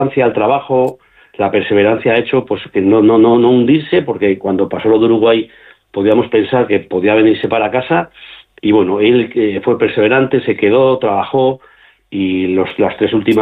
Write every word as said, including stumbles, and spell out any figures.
al trabajo, la perseverancia ha hecho pues que no, no, no, no hundirse, porque cuando pasó lo de Uruguay podíamos pensar que podía venirse para casa, y bueno, él eh, fue perseverante, se quedó, trabajó, y los, las tres últimas